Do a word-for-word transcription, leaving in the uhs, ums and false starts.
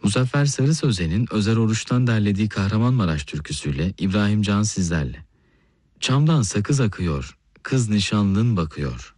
Muzaffer Sarı Sözen'in Özer Oruç'tan derlediği Kahramanmaraş türküsüyle İbrahim Can sizlerle. Çamdan sakız akıyor, kız nişanlın bakıyor.